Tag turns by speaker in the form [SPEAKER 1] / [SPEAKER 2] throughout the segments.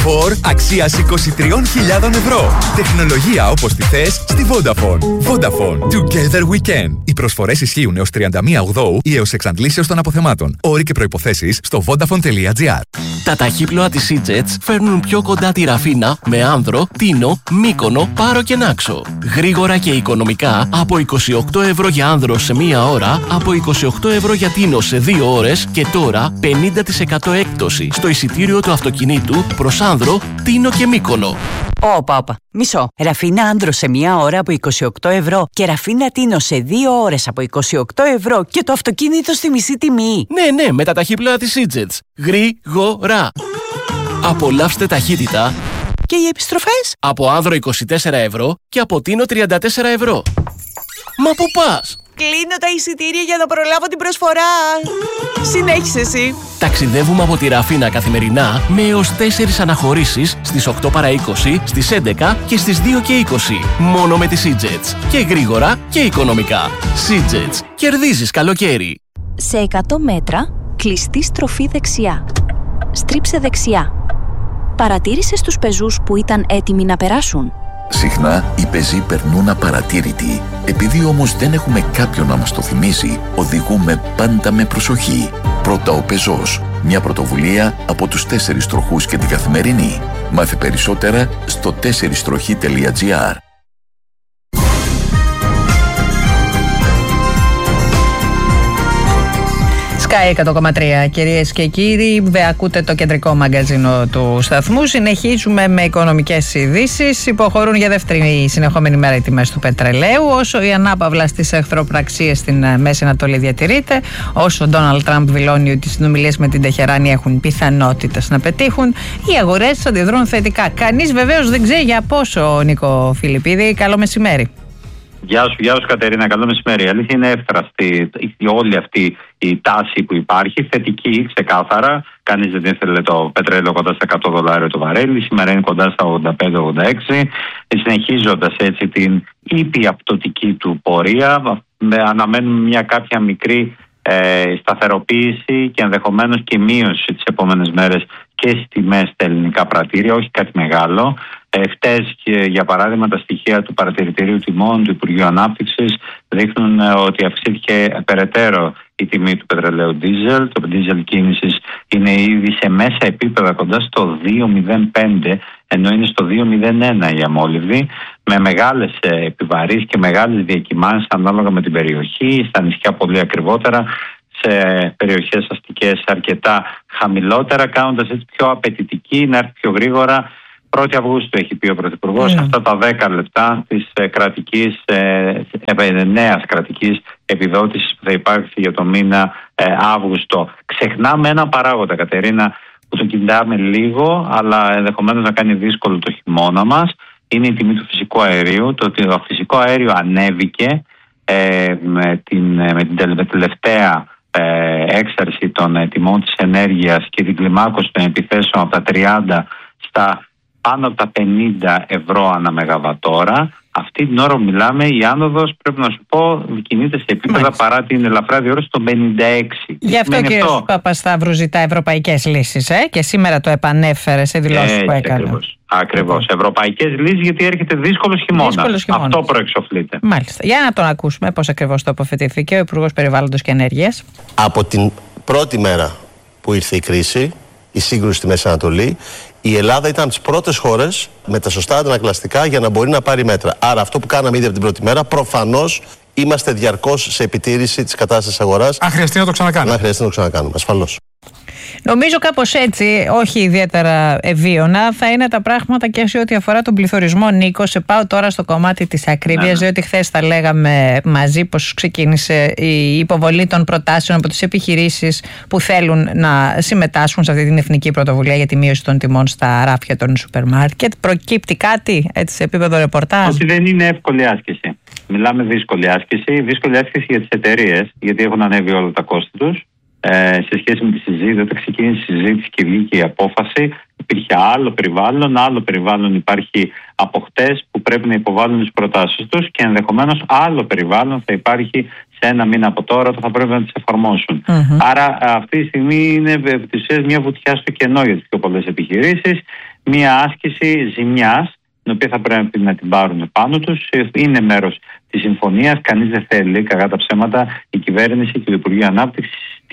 [SPEAKER 1] Core αξίας 23.000 ευρώ. Τεχνολογία όπως τη θες στη Vodafone. Vodafone. Together we can. Οι προσφορές ισχύουν έως 31 Οκτώου ή έως εξαντλήσεως των αποθεμάτων. Όροι και προϋποθέσεις στο vodafone.gr.
[SPEAKER 2] Τα ταχύπλοα της Seajets φέρνουν πιο κοντά τη Ραφίνα με Άνδρο, Τίνο, Μύκονο, Πάρο και Νάξο. Γρήγορα και οικονομικά από 28 ευρώ για Άνδρο σε μία ώρα, από 28 ευρώ για Τίνο σε 2 ώρες και τώρα 50% έκπτωση στο εισιτήριο του αυτοκινήτου προς Άνδρο, Τίνο και Μύκονο.
[SPEAKER 3] Όπα. Μισό. Ραφίνα Άνδρο σε μία ώρα από 28 ευρώ και Ραφίνα Τίνο σε 2 ώρες από 28 ευρώ και το αυτοκίνητο στη μισή τιμή.
[SPEAKER 2] Ναι, με τα ταχύπλοα της Seajets. Γρήγορα. Απολαύστε ταχύτητα.
[SPEAKER 3] Και οι επιστροφές?
[SPEAKER 2] Από Άνδρο 24 ευρώ και από Τίνο 34 ευρώ. Μα πού πας?
[SPEAKER 3] Κλείνω τα εισιτήρια για να προλάβω την προσφορά. Συνέχισε εσύ.
[SPEAKER 2] Ταξιδεύουμε από τη Ραφίνα καθημερινά με έως 4 αναχωρήσεις στις 8 παρά 20, στις 11 και στις 2 και 20. Μόνο με τη Seajets. Και γρήγορα και οικονομικά. Seajets. Κερδίζεις καλοκαίρι.
[SPEAKER 4] Σε 100 μέτρα, κλειστή στροφή δεξιά. Στρίψε δεξιά. Παρατήρησες τους πεζούς που ήταν έτοιμοι να περάσουν?
[SPEAKER 5] Συχνά οι πεζοί περνούν απαρατήρητοι. Επειδή όμως δεν έχουμε κάποιον να μας το θυμίσει, οδηγούμε πάντα με προσοχή. Πρώτα ο πεζός. Μια πρωτοβουλία από τους 4 τροχούς και την Καθημερινή. Μάθε περισσότερα στο 4strοχή.gr.
[SPEAKER 6] Sky 100,3, κυρίες και κύριοι, ακούτε το κεντρικό μαγκαζίνο του σταθμού. Συνεχίζουμε με οικονομικές ειδήσεις. Υποχωρούν για δεύτερη συνεχόμενη μέρα οι τιμές του πετρελαίου, όσο η ανάπαυλα στις εχθροπραξίες στην Μέση Ανατολή διατηρείται, όσο ο Ντόναλντ Τραμπ δηλώνει ότι οι συνομιλίες με την Τεχεράνη έχουν πιθανότητες να πετύχουν, οι αγορές αντιδρούν θετικά. Κανείς βεβαίως δεν ξέρει για πόσο, Νίκο Φιλιππίδη. Καλό μεσημέρι.
[SPEAKER 7] Γεια σου Κατερίνα, καλό μεσημέρι. Η αλήθεια είναι εύθραστη όλη αυτή η τάση που υπάρχει, θετική ξεκάθαρα. Κανείς δεν ήθελε το πετρέλαιο κοντά στα $100 το βαρέλι, σήμερα είναι κοντά στα 85-86, συνεχίζοντας έτσι την ήπια πτωτική του πορεία. Αναμένουμε μια κάποια μικρή σταθεροποίηση και ενδεχομένως και μείωση τις επόμενες μέρες και στις τιμές στα ελληνικά πρατήρια, όχι κάτι μεγάλο. Χτες, για παράδειγμα, τα στοιχεία του παρατηρητηρίου τιμών του Υπουργείου Ανάπτυξης δείχνουν ότι αυξήθηκε περαιτέρω η τιμή του πετρελαίου ντίζελ. Το ντίζελ κίνησης είναι ήδη σε μέσα επίπεδα κοντά στο 2,05, ενώ είναι στο 2,01 η αμόλυβδη, με μεγάλες επιβαρύσεις και μεγάλες διακυμάνσεις ανάλογα με την περιοχή. Στα νησιά πολύ ακριβότερα, σε περιοχές αστικές αρκετά χαμηλότερα, κάνοντας έτσι πιο απαιτητική να έρθει πιο γρήγορα. 1η Αυγούστου έχει πει ο Πρωθυπουργός, αυτά τα 10 λεπτά της νέας κρατικής επιδότησης που θα υπάρξει για το μήνα Αύγουστο. Ξεχνάμε ένα παράγοντα, Κατερίνα, που το κοιτάμε λίγο, αλλά ενδεχομένως να κάνει δύσκολο το χειμώνα μας. Είναι η τιμή του φυσικού αερίου. Το ότι το φυσικό αέριο ανέβηκε με την τελευταία έξαρση των τιμών της ενέργειας και την κλιμάκωση των επιθέσεων από τα 30 στα πάνω από τα 50 ευρώ ανά μεγαβατόρα. Αυτή την ώρα μιλάμε, η άνοδος, πρέπει να σου πω, κινείται σε επίπεδα παρά την ελαφρά διόρρωση των 56.
[SPEAKER 6] Γι' αυτό και ο Παπασταύρου ζητά ευρωπαϊκές λύσεις και σήμερα το επανέφερε σε δηλώσεις που έκανε.
[SPEAKER 7] Ακριβώς. Ευρωπαϊκές λύσεις, γιατί έρχεται δύσκολος χειμώνας. Αυτό προεξοφλείται.
[SPEAKER 6] Μάλιστα. Για να τον ακούσουμε πώς ακριβώς το αποφετήθηκε ο Υπουργός Περιβάλλοντος και Ενέργειας.
[SPEAKER 8] Από την πρώτη μέρα που ήρθε η κρίση, η σύγκρουση στη Μέση Ανατολή, η Ελλάδα ήταν από τις πρώτες χώρες με τα σωστά αντανακλαστικά για να μπορεί να πάρει μέτρα. Άρα αυτό που κάναμε ήδη από την πρώτη μέρα, προφανώς είμαστε διαρκώς σε επιτήρηση της κατάστασης αγοράς.
[SPEAKER 9] Αν χρειαστεί να το ξανακάνουμε.
[SPEAKER 8] Αν χρειαστεί να το ξανακάνουμε, ασφαλώς.
[SPEAKER 6] Νομίζω κάπως έτσι, όχι ιδιαίτερα ευίωνα, θα είναι τα πράγματα και σε ό,τι αφορά τον πληθωρισμό, Νίκο. Σε πάω τώρα στο κομμάτι της ακρίβειας, διότι χθες τα λέγαμε μαζί πως ξεκίνησε η υποβολή των προτάσεων από τις επιχειρήσεις που θέλουν να συμμετάσχουν σε αυτή την εθνική πρωτοβουλία για τη μείωση των τιμών στα ράφια των σούπερ μάρκετ. Προκύπτει κάτι έτσι σε επίπεδο ρεπορτάζ?
[SPEAKER 7] Ότι δεν είναι εύκολη άσκηση. Μιλάμε δύσκολη άσκηση για τις εταιρείες, γιατί έχουν ανέβει όλα τα κόστη τους. Σε σχέση με τη συζήτηση, όταν ξεκίνησε η συζήτηση και βγήκε η απόφαση, υπήρχε άλλο περιβάλλον υπάρχει από χτες που πρέπει να υποβάλουν τις προτάσεις τους και ενδεχομένως άλλο περιβάλλον θα υπάρχει σε ένα μήνα από τώρα όταν θα πρέπει να τις εφαρμόσουν. Άρα αυτή τη στιγμή είναι επί της ουσίας μια βουτιά στο κενό για τις πιο πολλές επιχειρήσεις. μια άσκηση ζημιάς, την οποία θα πρέπει να την πάρουν πάνω τους. Είναι μέρος της συμφωνίας. Κανείς δεν θέλει, κακά τα ψέματα, η κυβέρνηση και το Υπουργείο Ανάπτυξης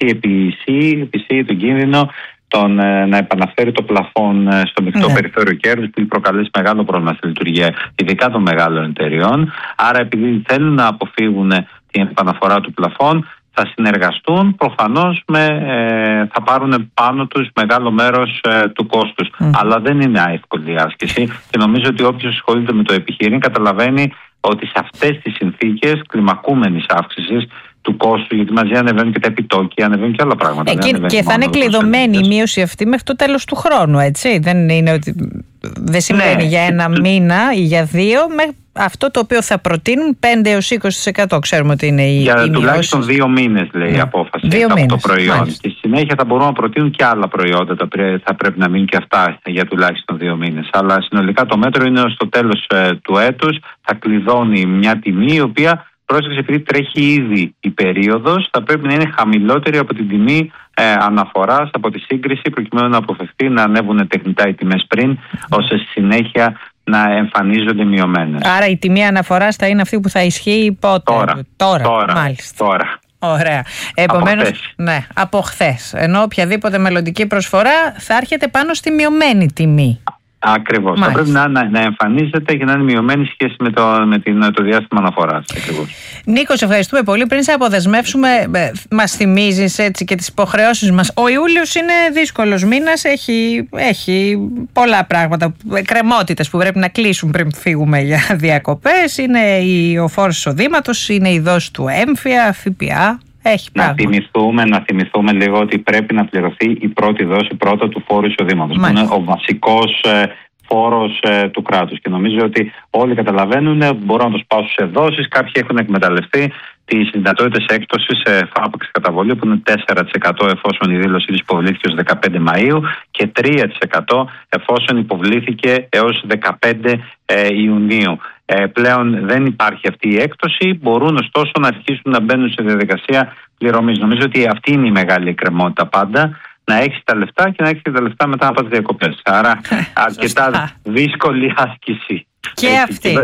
[SPEAKER 7] επισύει τον κίνδυνο να επαναφέρει το πλαφόν στο μεικτό περιθώριο κέρδους, που προκαλέσει μεγάλο πρόβλημα στη λειτουργία, ειδικά των μεγάλων εταιριών. Άρα, επειδή θέλουν να αποφύγουν την επαναφορά του πλαφόν, θα συνεργαστούν, προφανώς θα πάρουν πάνω τους μεγάλο μέρος του κόστους. Αλλά δεν είναι εύκολη η άσκηση και νομίζω ότι όποιος ασχολείται με το επιχείρημα καταλαβαίνει ότι σε αυτές τις συνθήκες κλιμακούμενης αύξησης του κόστου, γιατί μαζί ανεβαίνουν και τα επιτόκια, ανεβαίνουν και άλλα πράγματα.
[SPEAKER 6] Και θα είναι κλειδωμένη η μείωση αυτή μέχρι το τέλος του χρόνου, έτσι. Δεν είναι ότι δεν συμβαίνει για ένα μήνα ή για 2, με αυτό το οποίο θα προτείνουν 5 έως 20%. Ξέρουμε ότι είναι η μείωση.
[SPEAKER 7] Τουλάχιστον 2 μήνες, λέει η απόφαση από το προϊόν. Μάλιστα. Και στη συνέχεια θα μπορούν να προτείνουν και άλλα προϊόντα. Θα πρέπει να μείνουν και αυτά για τουλάχιστον 2 μήνες. Αλλά συνολικά το μέτρο είναι στο τέλος του έτους. Θα κλειδώνει μια τιμή η οποία, πρόσεξε, επειδή τρέχει ήδη η περίοδος, θα πρέπει να είναι χαμηλότερη από την τιμή αναφοράς, από τη σύγκριση, προκειμένου να αποφευθεί να ανέβουν τεχνητά οι τιμές πριν, ώστε στη συνέχεια να εμφανίζονται μειωμένες.
[SPEAKER 6] Άρα η τιμή αναφοράς θα είναι αυτή που θα ισχύει πότε? Τώρα. Μάλιστα.
[SPEAKER 7] Τώρα.
[SPEAKER 6] Ωραία. Επομένως, από χθες. Ενώ οποιαδήποτε μελλοντική προσφορά θα έρχεται πάνω στη μειωμένη τιμή.
[SPEAKER 7] Ακριβώς. Θα πρέπει να εμφανίζεται και να είναι μειωμένη σχέση με το διάστημα αναφοράς.
[SPEAKER 6] Νίκο, σε ευχαριστούμε πολύ. Πριν σε αποδεσμεύσουμε, μας θυμίζεις έτσι και τις υποχρεώσεις μας. Ο Ιούλιος είναι δύσκολος μήνας. Έχει πολλά πράγματα, κρεμότητες που πρέπει να κλείσουν πριν φύγουμε για διακοπές. Είναι ο φόρος εισοδήματος, είναι η δόση του έμφυα, ΦΠΑ.
[SPEAKER 7] Να θυμηθούμε λίγο ότι πρέπει να πληρωθεί η πρώτη δόση πρώτα του φόρου εισοδήματος, που είναι ο βασικός φόρος του κράτους. Και νομίζω ότι όλοι καταλαβαίνουν, μπορούν να το σπάσουν σε δόσεις. Κάποιοι έχουν εκμεταλλευτεί τις δυνατότητες έκπτωσης σε φάπαξ καταβολή, που είναι 4% εφόσον η δήλωσή της υποβλήθηκε ως 15 Μαΐου και 3% εφόσον υποβλήθηκε έως 15 Ιουνίου. Πλέον δεν υπάρχει αυτή η έκπτωση, μπορούν ωστόσο να αρχίσουν να μπαίνουν σε διαδικασία πληρωμής. Νομίζω ότι αυτή είναι η μεγάλη εκκρεμότητα πάντα, να έχεις τα λεφτά και να έχεις τα λεφτά μετά από τις διακοπές. Άρα αρκετά δύσκολη άσκηση.
[SPEAKER 6] Και αυτή.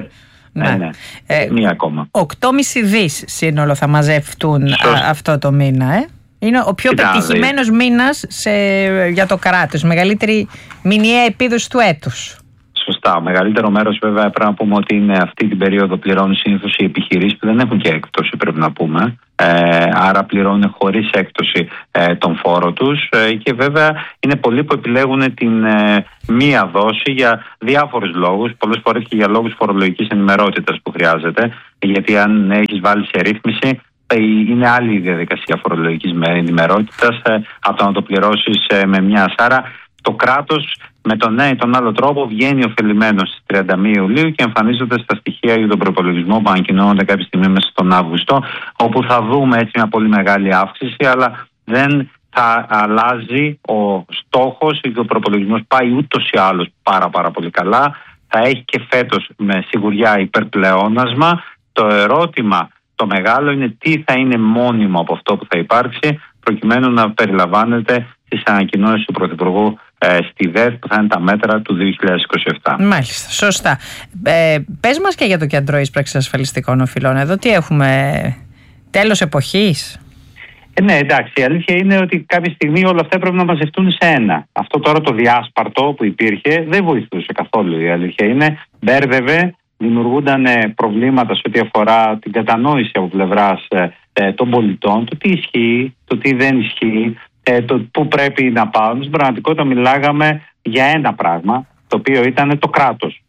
[SPEAKER 7] Μία ακόμα.
[SPEAKER 6] 8,5 δις σύνολο θα μαζευτούν αυτό το μήνα. Είναι ο πιο πετυχημένος μήνας για το κράτος, μεγαλύτερη μηνιαία επίδοση του έτους.
[SPEAKER 7] Σωστά. Μεγαλύτερο μέρος, βέβαια, πρέπει να πούμε ότι είναι αυτή την περίοδο πληρώνουν συνήθως οι επιχειρήσεις που δεν έχουν και έκπτωση, πρέπει να πούμε. Άρα πληρώνουν χωρίς έκπτωση τον φόρο τους και βέβαια είναι πολλοί που επιλέγουν την μία δόση για διάφορους λόγους, πολλές φορές και για λόγους φορολογικής ενημερότητας που χρειάζεται, γιατί αν έχεις βάλει σε ρύθμιση είναι άλλη η διαδικασία φορολογικής ενημερότητας από το να το πληρώσεις με μια. Άρα το κράτος με τον ένα ή τον άλλο τρόπο βγαίνει ωφελημένος στις 31 Ιουλίου και εμφανίζονται στα στοιχεία για τον προπολογισμό που ανακοινώνονται κάποια στιγμή μέσα στον Αύγουστο, όπου θα δούμε έτσι μια πολύ μεγάλη αύξηση, αλλά δεν θα αλλάζει ο στόχος, γιατί ο προπολογισμός πάει ούτως ή άλλως πάρα πολύ καλά. Θα έχει και φέτος με σιγουριά υπερπλεόνασμα. Το ερώτημα το μεγάλο είναι τι θα είναι μόνιμο από αυτό που θα υπάρξει, προκειμένου να περιλαμβάνεται στις ανακοινώσεις του Πρωθυπουργού στη ΔΕΔ, που θα είναι τα μέτρα του 2027.
[SPEAKER 6] Μάλιστα, σωστά. Πες μας και για το κέντρο ίσπραξης ασφαλιστικών οφειλών. Εδώ τι έχουμε, τέλος εποχής?
[SPEAKER 7] Ναι, εντάξει, η αλήθεια είναι ότι κάποια στιγμή όλα αυτά πρέπει να μαζευτούν σε ένα. Αυτό τώρα το διάσπαρτο που υπήρχε δεν βοηθούσε καθόλου, η αλήθεια είναι. Μπέρδευε, δημιουργούνταν προβλήματα σε ό,τι αφορά την κατανόηση από πλευράς των πολιτών, το τι ισχύει, το τι δεν ισχύει, το πού πρέπει να πάμε. Στην πραγματικότητα μιλάγαμε για ένα πράγμα, το οποίο ήταν το κράτος.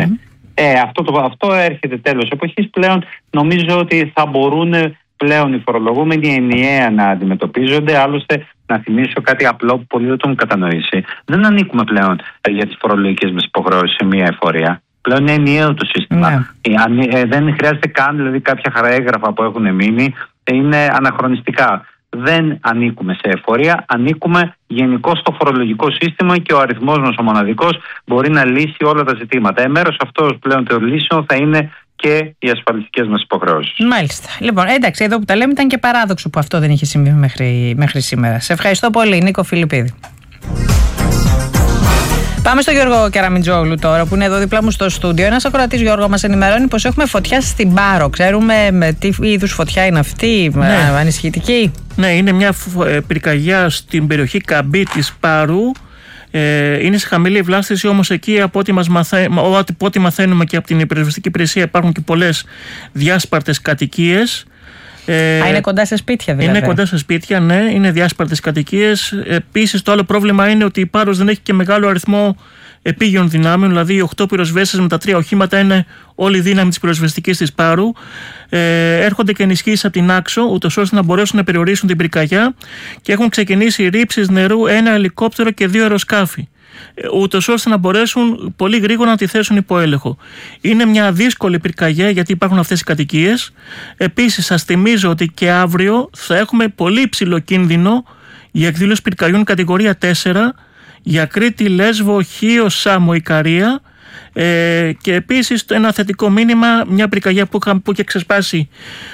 [SPEAKER 7] Αυτό έρχεται τέλος εποχής. Πλέον νομίζω ότι θα μπορούν πλέον οι φορολογούμενοι ενιαία να αντιμετωπίζονται. Άλλωστε, να θυμίσω κάτι απλό που πολλοί δεν το έχουν κατανοήσει. Δεν ανήκουμε πλέον για τις φορολογικές μας υποχρεώσεις σε μία εφορία. Πλέον είναι ενιαίο το σύστημα. Δεν χρειάζεται καν, δηλαδή, κάποια χαραέγραφα που έχουν μείνει είναι αναχρονιστικά. Δεν ανήκουμε σε εφορία, ανήκουμε γενικώς στο φορολογικό σύστημα και ο αριθμός μας ο μοναδικός μπορεί να λύσει όλα τα ζητήματα. Μέρος αυτός πλέον των λύσεων θα είναι και οι ασφαλιστικές μας υποχρεώσεις.
[SPEAKER 6] Μάλιστα. Λοιπόν, εντάξει, εδώ που τα λέμε ήταν και παράδοξο που αυτό δεν είχε συμβεί μέχρι σήμερα. Σε ευχαριστώ πολύ, Νίκο Φιλιππίδη. Πάμε στο Γιώργο Κεραμιτζόγλου τώρα, που είναι εδώ δίπλα μου στο στούντιο. Ένας ακροατής, Γιώργο, μας ενημερώνει πως έχουμε φωτιά στην Πάρο. Ξέρουμε με τι είδους φωτιά είναι αυτή, ανησυχητική?
[SPEAKER 9] Ναι, είναι μια πυρκαγιά στην περιοχή Καμπή της Πάρου. Είναι σε χαμηλή ευλάστηση, όμως εκεί από ό,τι μαθαίνουμε και από την πυροσβεστική υπηρεσία υπάρχουν και πολλές διάσπαρτες κατοικίες.
[SPEAKER 6] Είναι κοντά σε σπίτια δηλαδή?
[SPEAKER 9] Είναι κοντά σε σπίτια, ναι, είναι διάσπαρτες κατοικίες. Επίσης το άλλο πρόβλημα είναι ότι η Πάρος δεν έχει και μεγάλο αριθμό επίγειων δυνάμεων, δηλαδή οι 8 πυροσβέστες με τα 3 οχήματα είναι όλη η δύναμη της πυροσβεστικής της Πάρου. Έρχονται και ενισχύσεις από την Άξο, ούτως ώστε να μπορέσουν να περιορίσουν την πυρκαγιά, και έχουν ξεκινήσει ρήψεις νερού, ένα ελικόπτερο και 2 αεροσκάφη, ούτως ώστε να μπορέσουν πολύ γρήγορα να τη θέσουν υπό έλεγχο. Είναι μια δύσκολη πυρκαγιά γιατί υπάρχουν αυτές οι κατοικίες. Επίσης σας θυμίζω ότι και αύριο θα έχουμε πολύ υψηλό κίνδυνο για εκδήλωση πυρκαγιών κατηγορία 4 για Κρήτη, Λέσβο, Χίο, Σάμο, Ικαρία. Και επίσης ένα θετικό μήνυμα, μια πυρκαγιά που είχε ξεσπάσει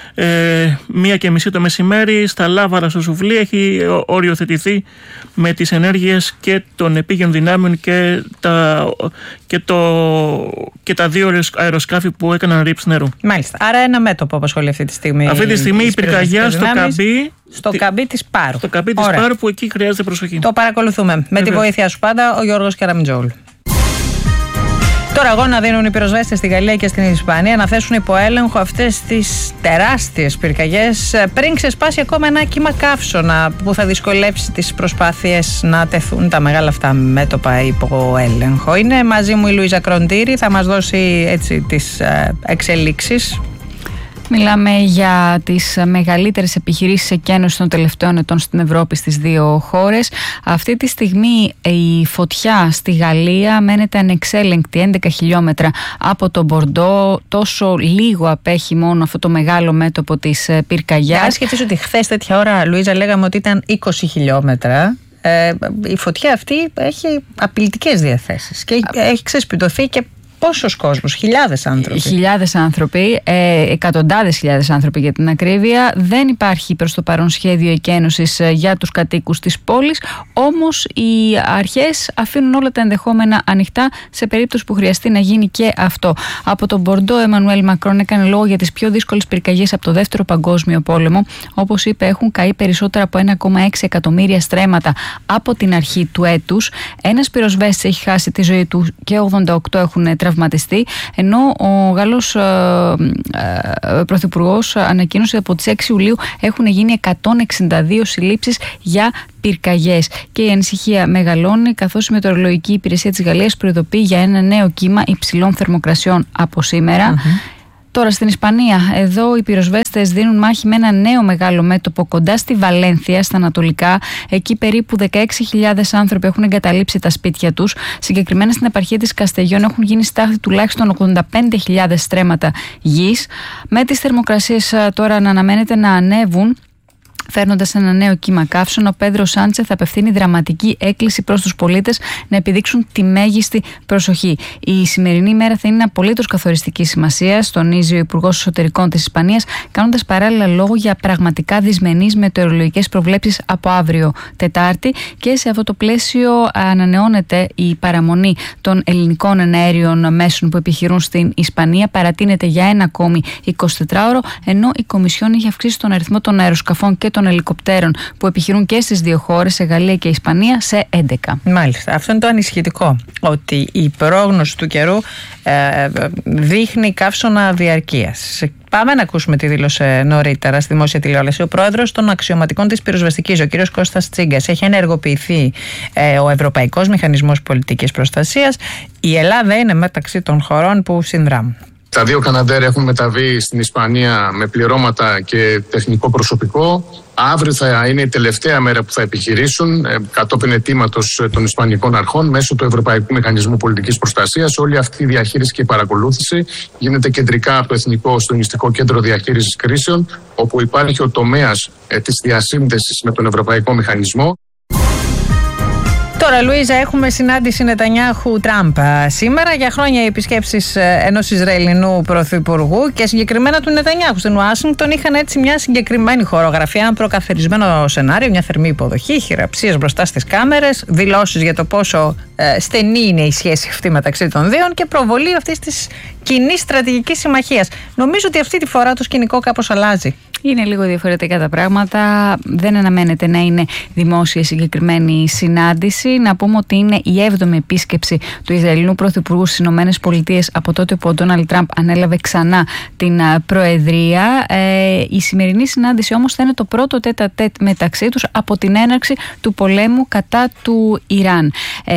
[SPEAKER 9] 1:30 το μεσημέρι στα Λάβαρα στο Σουβλί έχει οριοθετηθεί με τις ενέργειες και των επίγειων δυνάμεων και τα 2 αεροσκάφη που έκαναν ρήψη νερού.
[SPEAKER 6] Μάλιστα. Άρα ένα μέτωπο απασχολεί αυτή τη στιγμή.
[SPEAKER 9] Αυτή τη στιγμή η πυρκαγιά στο Καμπή.
[SPEAKER 6] Στο Καμπή της Πάρου.
[SPEAKER 9] Στο Καμπή της Πάρου, που εκεί χρειάζεται προσοχή.
[SPEAKER 6] Το παρακολουθούμε. Με τη βοήθειά σου πάντα, ο Γιώργος Κεραμιτζόγλου. Τώρα αγώνα δίνουν οι πυροσβέστες στη Γαλλία και στην Ισπανία να θέσουν υπό έλεγχο αυτές τις τεράστιες πυρκαγιές πριν ξεσπάσει ακόμα ένα κύμα καύσωνα που θα δυσκολέψει τις προσπάθειες να τεθούν τα μεγάλα αυτά μέτωπα υπό έλεγχο. Είναι μαζί μου η Λουίζα Κροντήρη, θα μας δώσει έτσι τις εξελίξεις.
[SPEAKER 10] Μιλάμε για τις μεγαλύτερες επιχειρήσεις εκένωσης των τελευταίων ετών στην Ευρώπη στις 2 χώρες. Αυτή τη στιγμή η φωτιά στη Γαλλία μένεται ανεξέλεγκτη 11 χιλιόμετρα από τον Μπορντό. Τόσο λίγο απέχει μόνο αυτό το μεγάλο μέτωπο της πυρκαγιάς. Αν σκεφτείς ότι χθες τέτοια ώρα, Λουίζα, λέγαμε ότι ήταν 20 χιλιόμετρα. Η φωτιά αυτή έχει απειλητικές διαθέσεις και έχει ξεσπιτωθεί και πόσος κόσμος, χιλιάδες άνθρωποι. Χιλιάδες άνθρωποι, εκατοντάδες χιλιάδες άνθρωποι για την ακρίβεια. Δεν υπάρχει προς το παρόν σχέδιο εκένωσης για τους κατοίκους της πόλης, όμως οι αρχές αφήνουν όλα τα ενδεχόμενα ανοιχτά σε περίπτωση που χρειαστεί να γίνει και αυτό. Από τον Μπορντό, ο Εμμανουέλ Μακρόν έκανε λόγο για τις πιο δύσκολες πυρκαγιές από το Δεύτερο Παγκόσμιο Πόλεμο. Όπως είπε, έχουν καεί περισσότερα από 1,6 εκατομμύρια στρέμματα από την αρχή του έτους. Ένας πυροσβέστης έχει χάσει τη ζωή του και 88 έχουν τραυματιστεί, ενώ ο Γάλλος Πρωθυπουργός ανακοίνωσε ότι από τις 6 Ιουλίου έχουν γίνει 162 συλλήψεις για πυρκαγιές. Και η ανησυχία μεγαλώνει, καθώς η Μετεωρολογική Υπηρεσία της Γαλλίας προειδοποιεί για ένα νέο κύμα υψηλών θερμοκρασιών από σήμερα. Τώρα στην Ισπανία, εδώ οι πυροσβέστες δίνουν μάχη με ένα νέο μεγάλο μέτωπο κοντά στη Βαλένθια, στα ανατολικά. Εκεί περίπου 16.000 άνθρωποι έχουν εγκαταλείψει τα σπίτια τους. Συγκεκριμένα στην επαρχία της Καστεγιών έχουν γίνει στάχτη τουλάχιστον 85.000 στρέμματα γης. Με τις θερμοκρασίες τώρα να αναμένεται να ανέβουν, φέρνοντας ένα νέο κύμα καύσωνα, ο Πέδρο Σάντσεθ απευθύνει δραματική έκκληση προς τους πολίτες να επιδείξουν τη μέγιστη προσοχή. Η σημερινή ημέρα θα είναι απολύτως καθοριστική σημασία, τονίζει ο Υπουργός Εσωτερικών της Ισπανίας, κάνοντας παράλληλα λόγο για πραγματικά δυσμενείς μετεωρολογικές προβλέψεις από αύριο Τετάρτη. Και σε αυτό το πλαίσιο ανανεώνεται η παραμονή των ελληνικών εναέριων μέσων που επιχειρούν στην Ισπανία. Παρατείνεται για ένα ακόμη 24ωρο, ενώ η Κομισιόν έχει αυξήσει τον αριθμό των αεροσκαφών και των ελικοπτέρων που επιχειρούν και στις 2 χώρες, σε Γαλλία και Ισπανία, σε 11.
[SPEAKER 6] Μάλιστα. Αυτό είναι το ανησυχητικό. Ότι η πρόγνωση του καιρού δείχνει καύσωνα διαρκείας. Πάμε να ακούσουμε τι δήλωσε νωρίτερα στη δημόσια τηλεόραση ο πρόεδρος των αξιωματικών της πυροσβεστικής, ο κ. Κώστας Τσίγκας. Έχει ενεργοποιηθεί ο Ευρωπαϊκός Μηχανισμός Πολιτικής Προστασίας. Η Ελλάδα είναι μεταξύ των χωρών που συνδράμουν.
[SPEAKER 11] Τα 2 Καναντέρ έχουν μεταβεί στην Ισπανία με πληρώματα και τεχνικό προσωπικό. Αύριο θα είναι η τελευταία μέρα που θα επιχειρήσουν κατόπιν αιτήματος των Ισπανικών Αρχών μέσω του Ευρωπαϊκού Μηχανισμού Πολιτικής Προστασίας. Όλη αυτή η διαχείριση και η παρακολούθηση γίνεται κεντρικά από το Εθνικό Συντονιστικό Κέντρο Διαχείρισης Κρίσεων, όπου υπάρχει ο τομέας της διασύνδεσης με τον Ευρωπαϊκό Μηχανισμό.
[SPEAKER 6] Τώρα, Λουίζα, έχουμε συνάντηση Νετανιάχου-Τραμπ σήμερα. Για χρόνια οι επισκέψεις ενός Ισραηλινού πρωθυπουργού και συγκεκριμένα του Νετανιάχου στην Ουάσιγκτον είχαν έτσι μια συγκεκριμένη χορογραφία, ένα προκαθορισμένο σενάριο, μια θερμή υποδοχή, χειραψίες μπροστά στις κάμερες, δηλώσεις για το πόσο στενή είναι η σχέση αυτή μεταξύ των δύο και προβολή αυτής της κοινής στρατηγικής συμμαχίας. Νομίζω ότι αυτή τη φορά το σκηνικό κάπως αλλάζει.
[SPEAKER 10] Είναι λίγο διαφορετικά τα πράγματα. Δεν αναμένεται να είναι δημόσια συγκεκριμένη συνάντηση. Να πούμε ότι είναι η 7η επίσκεψη του Ισραηλινού Πρωθυπουργού στις ΗΠΑ από τότε που ο Ντόναλντ Τραμπ ανέλαβε ξανά την Προεδρία. Η σημερινή συνάντηση όμως θα είναι το πρώτο τέτα-τέτ μεταξύ τους από την έναρξη του πολέμου κατά του Ιράν.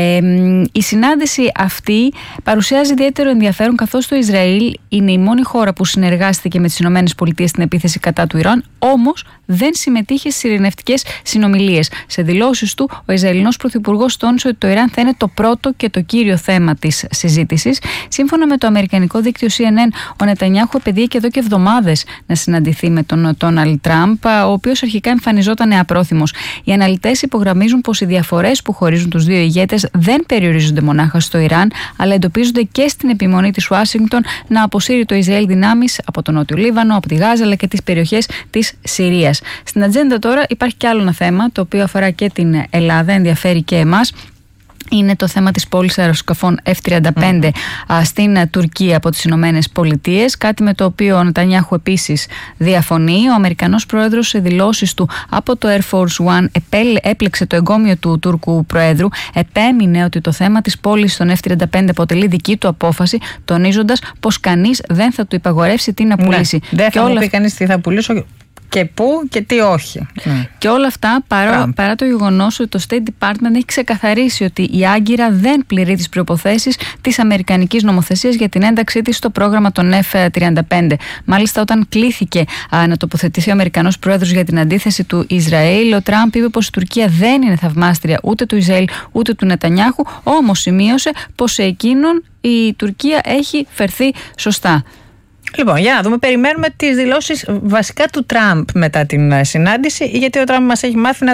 [SPEAKER 10] Η συνάντηση αυτή παρουσιάζει ιδιαίτερο ενδιαφέρον, καθώς το Ισραήλ είναι η μόνη χώρα που συνεργάστηκε με τις ΗΠΑ στην επίθεση κατά του Ιράν, όμως δεν συμμετείχε στις ειρηνευτικές συνομιλίες. Σε δηλώσεις του, ο Ισραηλινός Πρωθυπουργός τόνισε ότι το Ιράν θα είναι το πρώτο και το κύριο θέμα της συζήτησης. Σύμφωνα με το αμερικανικό δίκτυο CNN, ο Νετανιάχου επαιδείχε εδώ και εβδομάδες να συναντηθεί με τον Ντόναλντ Τραμπ, ο οποίος αρχικά εμφανιζόταν απρόθυμος. Οι αναλυτές υπογραμμίζουν πως οι διαφορές που χωρίζουν τους δύο ηγέτες δεν περιορίζονται μονάχα στο Ιράν, αλλά εντοπίζονται και στην επιμονή της Ουάσιγκτον να αποσύρει το Ισραήλ δυνάμεις από τον Νότιο Λίβανο, από τη Γάζα αλλά και τις περιοχές της Συρίας. Στην ατζέντα τώρα υπάρχει κι άλλο ένα θέμα, το οποίο αφορά και την Ελλάδα, ενδιαφέρει και εμάς. Είναι το θέμα της πώλησης αεροσκαφών F-35 στην Τουρκία από τις Ηνωμένες Πολιτείες, κάτι με το οποίο ο Νετανιάχου επίσης διαφωνεί. Ο Αμερικανός πρόεδρος σε δηλώσεις του από το Air Force One έπλεξε το εγκόμιο του Τούρκου Προέδρου, επέμεινε ότι το θέμα της πώλησης των F-35 αποτελεί δική του απόφαση, τονίζοντας πως κανείς δεν θα του υπαγορεύσει τι να πουλήσει.
[SPEAKER 6] Δεν θα μου πει κανείς τι θα πουλήσω και πού και τι όχι.
[SPEAKER 10] Και όλα αυτά παρά το γεγονός ότι το State Department έχει ξεκαθαρίσει ότι η Άγκυρα δεν πληρεί τις προϋποθέσεις της αμερικανικής νομοθεσίας για την ένταξή της στο πρόγραμμα των F-35. Μάλιστα, όταν κλήθηκε να τοποθετηθεί ο Αμερικανός πρόεδρος για την αντίθεση του Ισραήλ, ο Τραμπ είπε πως η Τουρκία δεν είναι θαυμάστρια ούτε του Ισραήλ ούτε του Νετανιάχου, όμως σημείωσε πως σε εκείνον η Τουρκία έχει φερθεί σωστά.
[SPEAKER 6] Λοιπόν, για να δούμε, περιμένουμε τις δηλώσεις βασικά του Τραμπ μετά την συνάντηση, γιατί ο Τραμπ μας έχει μάθει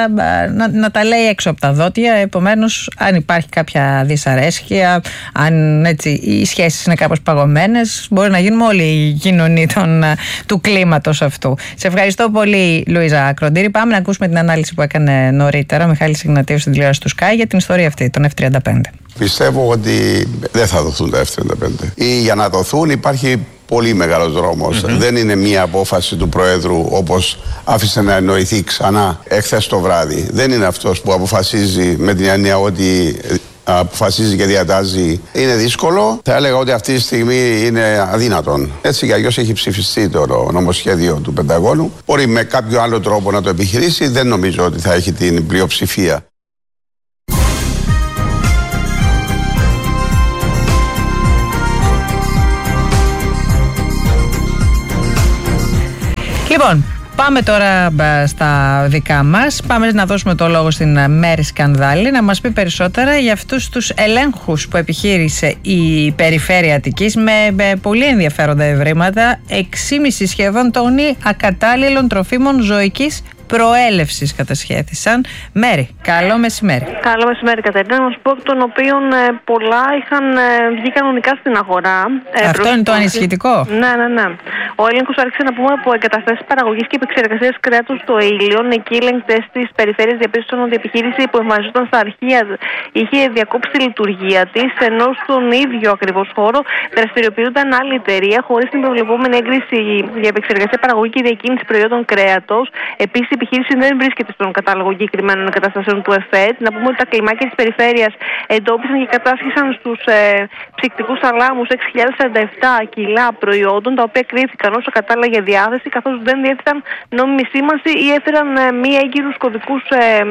[SPEAKER 6] να τα λέει έξω από τα δόντια. Επομένως, αν υπάρχει κάποια δυσαρέσκεια, αν έτσι οι σχέσεις είναι κάπως παγωμένες, μπορεί να γίνουμε όλοι οι κοινωνοί του κλίματος αυτού. Σε ευχαριστώ πολύ, Λουίζα Κροντήρη. Πάμε να ακούσουμε την ανάλυση που έκανε νωρίτερα ο Μιχάλης Ιγνατίου στην τηλεόραση του Sky για την ιστορία αυτή, των F-35.
[SPEAKER 12] Πιστεύω ότι δεν θα δοθούν τα F-35. Ή για να δοθούν υπάρχει πολύ μεγάλος δρόμος. Δεν είναι μία απόφαση του Προέδρου όπως άφησε να εννοηθεί ξανά εχθές το βράδυ. Δεν είναι αυτός που αποφασίζει με την έννοια ότι αποφασίζει και διατάζει. Είναι δύσκολο. Θα έλεγα ότι αυτή τη στιγμή είναι αδύνατον. Έτσι κι αλλιώς έχει ψηφιστεί το νομοσχέδιο του Πενταγώνου. Μπορεί με κάποιο άλλο τρόπο να το επιχειρήσει. Δεν νομίζω ότι θα έχει την πλειοψηφία.
[SPEAKER 6] Λοιπόν, πάμε τώρα στα δικά μας. Πάμε να δώσουμε το λόγο στην Μέρη Σκανδάλη να μας πει περισσότερα για αυτούς τους ελέγχους που επιχείρησε η Περιφέρεια Αττικής με πολύ ενδιαφέροντα ευρήματα. 6,5 σχεδόν τόνοι ακατάλληλων τροφίμων ζωικής προέλευσης κατασχέθησαν. Μέρη, καλό μεσημέρι.
[SPEAKER 13] Καλό μεσημέρι, Κατερίνα. Να σου πω εκ των οποίων πολλά είχαν βγει κανονικά στην αγορά.
[SPEAKER 6] Αυτό είναι το ανησυχητικό.
[SPEAKER 13] Ναι. Ο έλεγχος άρχισε να πούμε από εγκαταστάσεις παραγωγής και επεξεργασίας κρέατος στο Ήλιον. Εκεί οι ελεγκτές της περιφέρειας διαπίστωσαν ότι η επιχείρηση που εμφανιζόταν στα αρχεία είχε διακόψει τη λειτουργία της, ενώ στον ίδιο ακριβώς χώρο δραστηριοποιούνταν άλλη εταιρεία χωρίς την προβλεπόμενη έγκριση για επεξεργασία, παραγωγή και διακίνηση προϊόντων κρέατος. Επίσης, η επιχείρηση δεν βρίσκεται στον κατάλογο εγκεκριμένων εγκαταστάσεων του ΕΦΕΤ. Να πούμε ότι τα κλιμάκια της περιφέρειας εντόπισαν και κατάσχεσαν στους ψυκτικούς θαλάμους 6.047 κιλά προϊόντων, τα οποία κρίθηκαν ως ακατάλληλα για διάθεση, καθώς δεν διέθεταν νόμιμη σήμανση ή έφεραν μη έγκυρους κωδικούς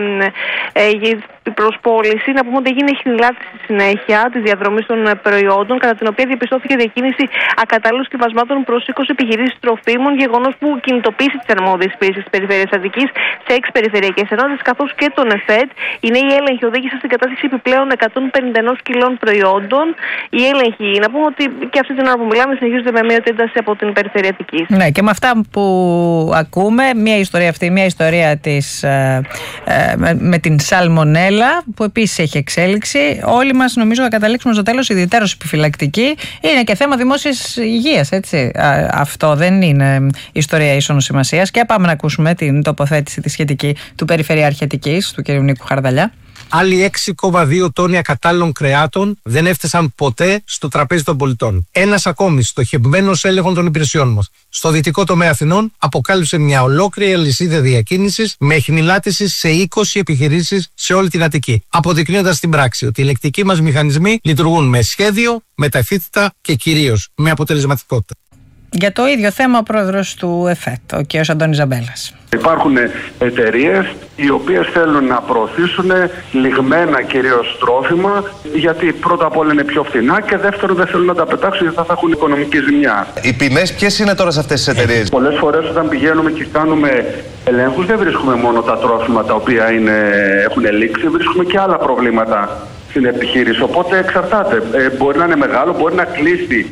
[SPEAKER 13] προς πώληση. Να πούμε ότι έγινε χνηλάτη στη συνέχεια της διαδρομής των προϊόντων, κατά την οποία διαπιστώθηκε διακίνηση ακατάλληλων σκευασμάτων προς 20 επιχειρήσεις τροφίμων, γεγονός που κινητοποίησε τις αρμόδιες υπηρεσίες της Περιφέρειας Αττικής σε 6 περιφερειακές ενότητες, καθώς και τον ΕΦΕΤ. Οι νέοι έλεγχοι οδήγησαν στην κατάσχεση επιπλέον 151 κιλών προϊόντων. Οι έλεγχοι, να πούμε ότι και αυτή την ώρα που μιλάμε, συνεχίζονται με μια ένταση από την Περιφέρεια Αττικής.
[SPEAKER 6] Ναι, και με αυτά που ακούμε, μια ιστορία αυτή, μια ιστορία της, με την σαλμονέλα. αλλά που επίσης έχει εξέλιξη. Όλοι μας νομίζω θα καταλήξουμε στο τέλος ιδιαιτέρως επιφυλακτικοί. Είναι και θέμα δημόσιας υγείας, έτσι. Αυτό δεν είναι ιστορία ίσονος σημασίας. Και πάμε να ακούσουμε την τοποθέτηση τη σχετική του Περιφερειάρχη Αττικής, του κ. Νίκου Χαρδαλιά.
[SPEAKER 14] Άλλοι 6,2 τόνοι ακατάλληλων κρεάτων δεν έφτασαν ποτέ στο τραπέζι των πολιτών. Ένας ακόμη στοχευμένος έλεγχος των υπηρεσιών μας στο δυτικό τομέα Αθηνών αποκάλυψε μια ολόκληρη αλυσίδα διακίνησης με εχνηλάτηση σε 20 επιχειρήσεις σε όλη την Αττική. Αποδεικνύοντας στην πράξη ότι οι ελεκτικοί μας μηχανισμοί λειτουργούν με σχέδιο, με ταχύτητα και κυρίως με αποτελεσματικότητα.
[SPEAKER 6] Για το ίδιο θέμα ο πρόεδρος του ΕΦΕΤ, ο κ. Αντώνης Ζαμπέλας.
[SPEAKER 15] Υπάρχουν εταιρείες οι οποίες θέλουν να προωθήσουν λιγμένα κυρίως τρόφιμα, γιατί πρώτα απ' όλα είναι πιο φθηνά και δεύτερον δεν θέλουν να τα πετάξουν γιατί θα έχουν οικονομική ζημιά.
[SPEAKER 16] Οι ποιμές ποιες είναι τώρα σε αυτές τις εταιρείες?
[SPEAKER 15] Πολλές φορές όταν πηγαίνουμε και κάνουμε ελέγχους δεν βρίσκουμε μόνο τα τρόφιμα τα οποία έχουν λήξει, βρίσκουμε και άλλα προβλήματα στην επιχείρηση. Οπότε εξαρτάται. Μπορεί να είναι μεγάλο, μπορεί να κλείσει.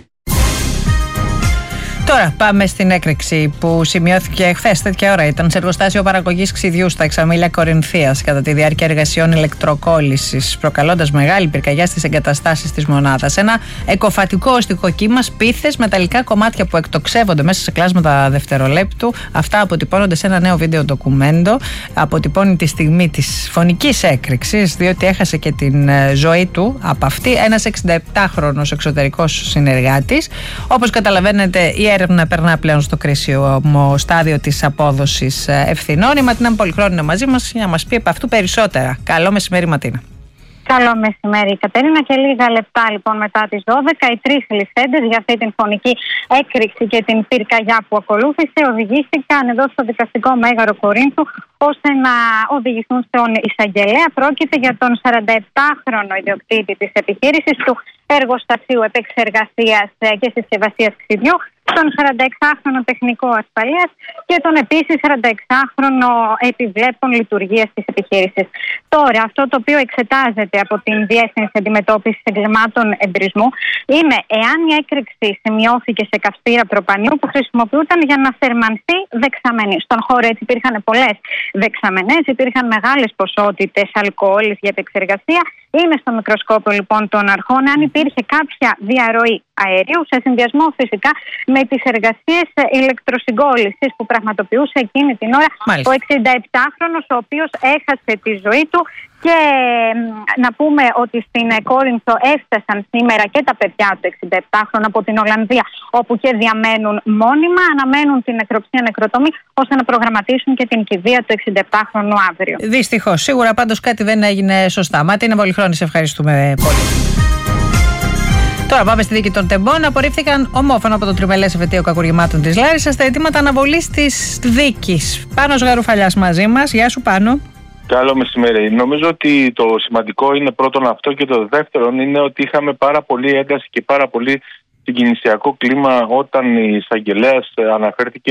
[SPEAKER 6] Τώρα πάμε στην έκρηξη που σημειώθηκε χθες, τέτοια ώρα ήταν, σε εργοστάσιο παραγωγής ξυδιού στα Εξαμήλια Κορινθίας κατά τη διάρκεια εργασιών ηλεκτροκόλλησης, προκαλώντας μεγάλη πυρκαγιά στις εγκαταστάσεις της μονάδας. Ένα εκοφατικό οστικό κύμα, σπίθες, μεταλλικά κομμάτια που εκτοξεύονται μέσα σε κλάσματα δευτερολέπτου. Αυτά αποτυπώνονται σε ένα νέο βίντεο ντοκουμέντο. Αποτυπώνει τη στιγμή της φωνικής έκρηξης, διότι έχασε και την ζωή του από αυτή ένας 67χρονος εξωτερικός συνεργάτης. Όπως καταλαβαίνετε, η έρευνα περνά πλέον στο κρίσιμο στάδιο της απόδοσης ευθυνών. Η Ματίνα Πολυχρόνου είναι μαζί μας για να μας πει από αυτού περισσότερα. Καλό μεσημέρι, Ματίνα.
[SPEAKER 17] Καλό μεσημέρι, Κατερίνα. Και λίγα λεπτά λοιπόν μετά τις 12, οι τρεις ληστέντες για αυτή την φωνική έκρηξη και την πυρκαγιά που ακολούθησε οδηγήθηκαν εδώ στο δικαστικό μέγαρο Κορίνθου ώστε να οδηγηθούν στον εισαγγελέα. Πρόκειται για τον 47χρονο ιδιοκτήτη της επιχείρησης του εργοστασίου επεξεργασίας και συσκευασίας ξυδιού, τον 46χρονο τεχνικό ασφαλείας και τον επίσης 46χρονο επιβλέπων λειτουργίας της επιχείρησης. Τώρα, αυτό το οποίο εξετάζεται από την Διεύθυνση Αντιμετώπισης Εγκλημάτων Εμπρισμού είναι εάν η έκρηξη σημειώθηκε σε καυστήρα προπανίου που χρησιμοποιούταν για να θερμανθεί δεξαμενή. Στον χώρο έτσι υπήρχαν πολλές δεξαμενές, υπήρχαν μεγάλες ποσότητες αλκοόλης για επεξεργασία. Είναι στο μικροσκόπιο λοιπόν των αρχών αν υπήρχε κάποια διαρροή αερίου σε συνδυασμό φυσικά με τις εργασίες ηλεκτροσυγκόλλησης που πραγματοποιούσε εκείνη την ώρα ο 67χρονος, ο οποίος έχασε τη ζωή του. Και να πούμε ότι στην Κόρινθο έφτασαν σήμερα και τα παιδιά του 67χρονου από την Ολλανδία, όπου και διαμένουν μόνιμα, αναμένουν την νεκροψία νεκροτομή ώστε να προγραμματίσουν και την κηδεία του 67χρονου αύριο.
[SPEAKER 6] Δυστυχώς, σίγουρα πάντως κάτι δεν έγινε σωστά. Ματίνα Πολυχρόνου, σε ευχαριστούμε πολύ. Τώρα πάμε στη δίκη των Τεμπών. Απορρίφθηκαν ομόφωνα από το Τριμελές Εφετείο Κακουργημάτων της Λάρισσας τα αιτήματα αναβολής της δίκης. Πάνος Γαρουφαλιάς μαζί μας. Γεια σου, Πάνο.
[SPEAKER 18] Καλό μεσημέρι. Νομίζω ότι το σημαντικό είναι πρώτον αυτό και το δεύτερον είναι ότι είχαμε πάρα πολύ ένταση και πάρα πολύ συγκινησιακό κλίμα όταν η εισαγγελέας αναφέρθηκε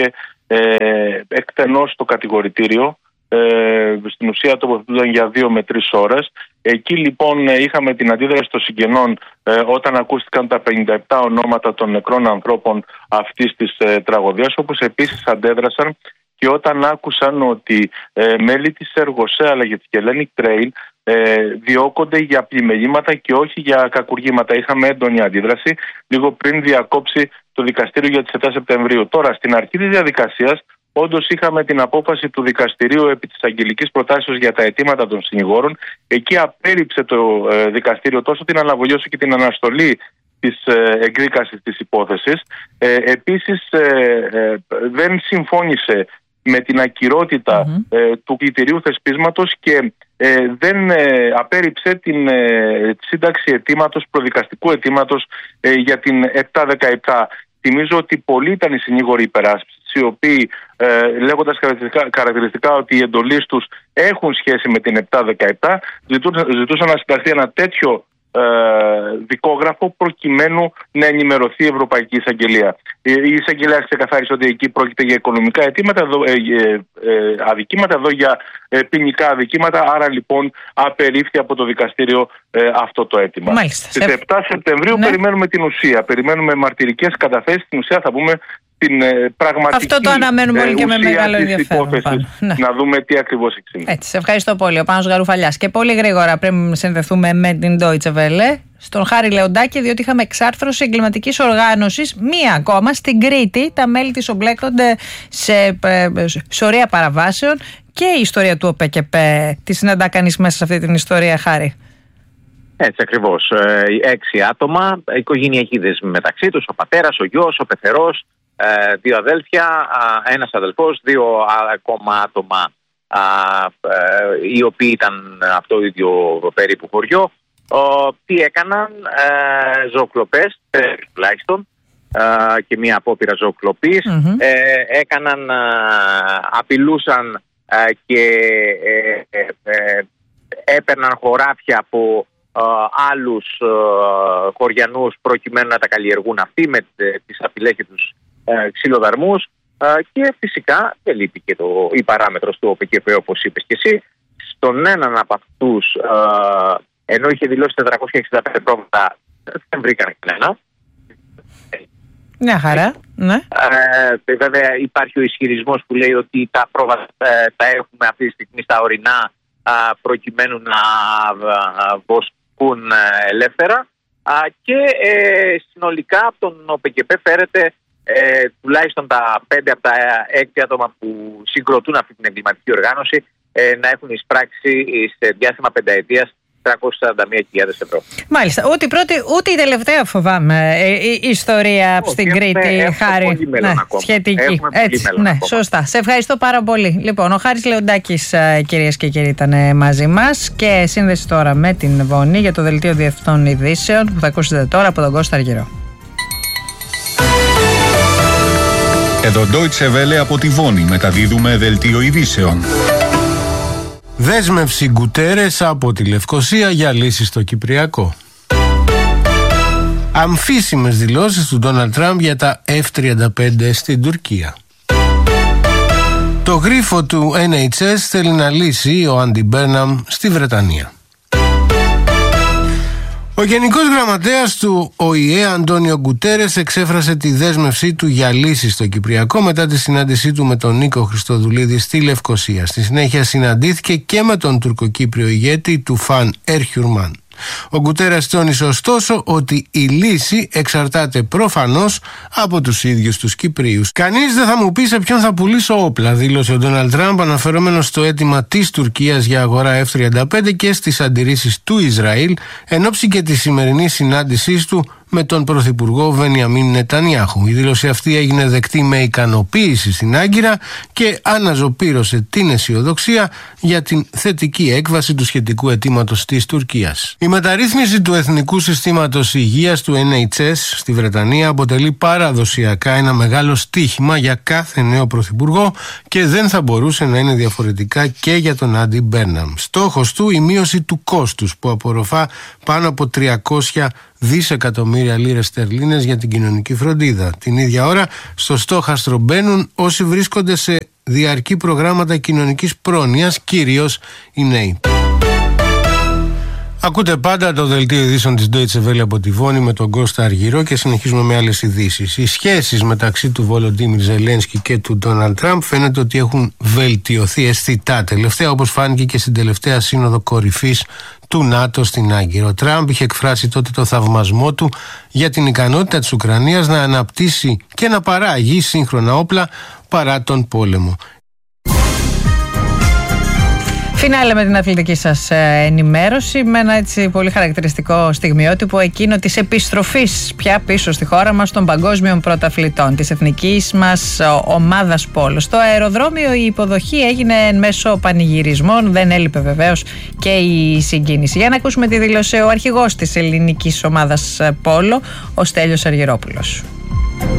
[SPEAKER 18] εκτενώς στο κατηγορητήριο. Στην ουσία τοποθετούνταν για 2 με 3 ώρες. Εκεί λοιπόν είχαμε την αντίδραση των συγγενών όταν ακούστηκαν τα 57 ονόματα των νεκρών ανθρώπων αυτής της τραγωδίας, όπως επίσης αντέδρασαν και όταν άκουσαν ότι μέλη της Εργοσέ αλλά και της Hellenic Trail διώκονται για πλημελήματα και όχι για κακουργήματα. Είχαμε έντονη αντίδραση λίγο πριν διακόψει το δικαστήριο για τις 7 Σεπτεμβρίου. Τώρα, στην αρχή της διαδικασίας, όντως είχαμε την απόφαση του δικαστηρίου επί της αγγελικής προτάσεως για τα αιτήματα των συνηγόρων. Εκεί απέρριψε το δικαστήριο τόσο την αναβολή όσο και την αναστολή της εκδίκασης της υπόθεσης. Επίσης, δεν συμφώνησε με την ακυρότητα του κριτηρίου θεσπίσματος και δεν απέρριψε την σύνταξη αιτήματος, προδικαστικού αιτήματος για την 717. Θυμίζω ότι πολλοί ήταν οι συνήγοροι υπεράσπισης, οι οποίοι λέγοντας χαρακτηριστικά ότι οι εντολίες τους έχουν σχέση με την 717, ζητούσαν να συνταχθεί ένα τέτοιο δικόγραφο προκειμένου να ενημερωθεί η Ευρωπαϊκή Εισαγγελία. Η Εισαγγελία ξεκαθάρισε ότι εκεί πρόκειται για οικονομικά αιτήματα, αδικήματα, εδώ για ποινικά αδικήματα, άρα λοιπόν απερίφθη από το δικαστήριο αυτό το αίτημα.
[SPEAKER 6] Μάλιστα.
[SPEAKER 18] Στις 7 Σεπτεμβρίου περιμένουμε την ουσία, περιμένουμε μαρτυρικές καταθέσεις, στην ουσία θα πούμε την πραγματική
[SPEAKER 6] αυτό το αναμένουμε όλοι και με μεγάλο ενδιαφέρον.
[SPEAKER 18] Να δούμε τι ακριβώς εξήνει.
[SPEAKER 6] Έτσι, σε ευχαριστώ πολύ. Ο Πάνος Γαρουφαλιάς. Και πολύ γρήγορα πριν συνδεθούμε με την Deutsche Welle, στον Χάρη Λεοντάκη, διότι είχαμε εξάρθρωση εγκληματικής οργάνωσης, μία ακόμα στην Κρήτη. Τα μέλη της ομπλέκονται σε σωρία παραβάσεων και η ιστορία του ΟΠΕΚΕΠΕ. Τι συναντά κανείς μέσα σε αυτή την ιστορία, Χάρη?
[SPEAKER 19] Έτσι ακριβώς. 6 άτομα, οικογενειακοί δεσμοί μεταξύ τους, ο πατέρας, ο γιος, ο πεθερός, 2 αδέλφια, ένας αδελφός, 2 ακόμα άτομα οι οποίοι ήταν από το ίδιο περίπου χωριό. Τι έκαναν? Ζωοκλοπές, τουλάχιστον, και μια απόπειρα ζωοκλοπής. Έκαναν, απειλούσαν και έπαιρναν χωράφια από άλλους χωριανούς προκειμένου να τα καλλιεργούν αυτοί με τις απειλές και τους ξυλοδαρμούς, και φυσικά δεν λείπει και η παράμετρος του ΟΠΕΚΕΠΕ, όπως είπες και εσύ. Στον έναν από αυτούς, ενώ είχε δηλώσει 465 πρόβατα, δεν βρήκαν κανένα.
[SPEAKER 6] Μια χαρά, ναι.
[SPEAKER 19] Βέβαια υπάρχει ο ισχυρισμός που λέει ότι τα πρόβατα τα έχουμε αυτή τη στιγμή στα ορεινά, προκειμένου να βοσκούν ελεύθερα, και συνολικά από τον ΟΠΕΚΕΠΕ φέρεται τουλάχιστον τα 5 από τα 6 άτομα που συγκροτούν αυτή την εγκληματική οργάνωση να έχουν εισπράξει σε διάστημα πενταετίας 341.000 ευρώ.
[SPEAKER 6] Μάλιστα. Ούτε η πρώτη ούτε η τελευταία, φοβάμαι, η ιστορία στην Κρήτη, Χάρη.
[SPEAKER 19] Ναι,
[SPEAKER 6] σχετική. Έτσι, ναι, σωστά. Σε ευχαριστώ πάρα πολύ. Λοιπόν, ο Χάρης Λεοντάκης, κυρίες και κύριοι, ήταν μαζί μας, και σύνδεση τώρα με την Βόνη για το δελτίο Διευθυντών Ειδήσεων που θα ακούσετε τώρα από τον Κώστα Αργυρό.
[SPEAKER 20] Εδώ Deutsche Welle από τη Βόνη μεταδίδουμε δελτίο ειδήσεων. Δέσμευση Γκουτέρες από τη Λευκοσία για λύσεις στο Κυπριακό. Αμφίσιμες δηλώσεις του Ντόναλντ Τραμπ για τα F-35 στην Τουρκία. Το γρίφο του NHS θέλει να λύσει ο Άντι Μπέρναμ στη Βρετανία. Ο Γενικός Γραμματέας του ΟΗΕ, Αντώνιο Γκουτέρες, εξέφρασε τη δέσμευσή του για λύσεις στο Κυπριακό μετά τη συνάντησή του με τον Νίκο Χριστοδουλίδη στη Λευκοσία. Στη συνέχεια συναντήθηκε και με τον τουρκοκύπριο ηγέτη του Φαν Ερχιουρμάν. Ο Γκουτέρας τόνισε ωστόσο ότι η λύση εξαρτάται προφανώς από τους ίδιους τους Κυπρίους. «Κανείς δεν θα μου πει σε ποιον θα πουλήσω όπλα», δήλωσε ο Ντόναλντ Τραμπ, αναφερόμενος στο αίτημα της Τουρκίας για αγορά F-35 και στις αντιρρήσεις του Ισραήλ εν ώψη και της σημερινής συνάντησής του με τον Πρωθυπουργό Βενιαμίν Νετανιάχου. Η δήλωση αυτή έγινε δεκτή με ικανοποίηση στην Άγκυρα και αναζωπήρωσε την αισιοδοξία για την θετική έκβαση του σχετικού αιτήματος της Τουρκίας. Η μεταρρύθμιση του Εθνικού Συστήματος Υγείας του NHS στη Βρετανία αποτελεί παραδοσιακά ένα μεγάλο στίχημα για κάθε νέο πρωθυπουργό και δεν θα μπορούσε να είναι διαφορετικά και για τον Άντι Μπέρναμ. Στόχος του η μείωση του κόστους που απορροφά πάνω από 300 δισεκατομμύρια λίρες στερλίνες για την κοινωνική φροντίδα. Την ίδια ώρα στο στόχαστρο μπαίνουν όσοι βρίσκονται σε διαρκή προγράμματα κοινωνικής πρόνοιας, κυρίως οι νέοι. Ακούτε πάντα το δελτίο ειδήσεων της Deutsche Welle από τη Βόνη με τον Κώστα Αργυρό και συνεχίζουμε με άλλες ειδήσεις. Οι σχέσεις μεταξύ του Βολοντίμιρ Ζελένσκι και του Ντόναλντ Τραμπ φαίνεται ότι έχουν βελτιωθεί αισθητά τελευταία, όπως φάνηκε και στην τελευταία σύνοδο κορυφής του ΝΑΤΟ στην Άγκυρα. Ο Τραμπ είχε εκφράσει τότε το θαυμασμό του για την ικανότητα της Ουκρανίας να αναπτύσσει και να παράγει σύγχρονα όπλα παρά τον πόλεμο.
[SPEAKER 6] Φινάλε με την αθλητική σας ενημέρωση, με ένα έτσι πολύ χαρακτηριστικό στιγμιότυπο, εκείνο της επιστροφής πια πίσω στη χώρα μας των παγκόσμιων πρωταθλητών της εθνικής μας ομάδας πόλο. Στο αεροδρόμιο η υποδοχή έγινε εν μέσω πανηγυρισμών, δεν έλειπε βεβαίως και η συγκίνηση. Για να ακούσουμε τη δήλωση ο αρχηγός της ελληνικής ομάδας πόλο, ο Στέλιος Αργυρόπουλος.